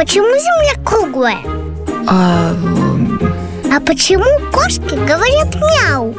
почему Земля круглая? А почему кошки говорят мяу?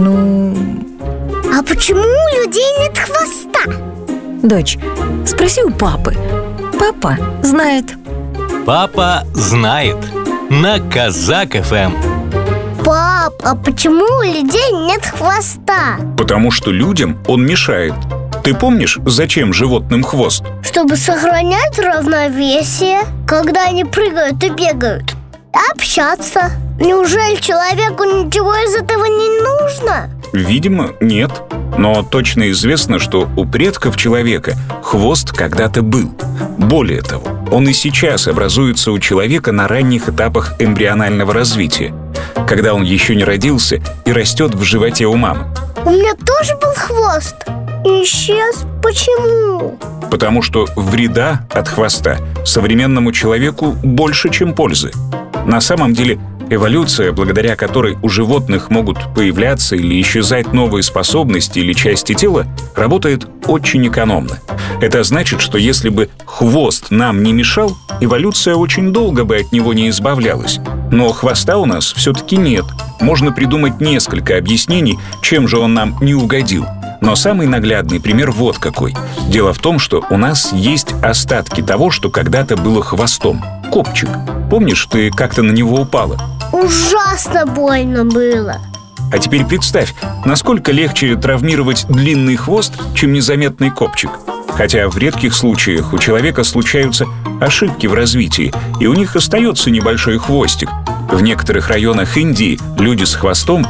А почему у людей нет хвоста? Дочь, спроси у папы. Папа знает. Папа знает. На Казак ФМ. Пап, а почему у людей нет хвоста? Потому что людям он мешает. Ты помнишь, зачем животным хвост? Чтобы сохранять равновесие, когда они прыгают и бегают. Общаться. Неужели человеку ничего из этого не нужно? Видимо, нет. Но точно известно, что у предков человека хвост когда-то был. Более того, он и сейчас образуется у человека на ранних этапах эмбрионального развития, когда он еще не родился и растет в животе у мамы. У меня тоже был хвост. Исчез. Почему? Потому что вреда от хвоста современному человеку больше, чем пользы. На самом деле, эволюция, благодаря которой у животных могут появляться или исчезать новые способности или части тела, работает очень экономно. Это значит, что если бы хвост нам не мешал, эволюция очень долго бы от него не избавлялась. Но хвоста у нас все-таки нет. Можно придумать несколько объяснений, чем же он нам не угодил. Но самый наглядный пример вот какой. Дело в том, что у нас есть остатки того, что когда-то было хвостом. Копчик. Помнишь, ты как-то на него упала? Ужасно больно было. А теперь представь, насколько легче травмировать длинный хвост, чем незаметный копчик. Хотя в редких случаях у человека случаются ошибки в развитии, и у них остается небольшой хвостик. В некоторых районах Индии люди с хвостом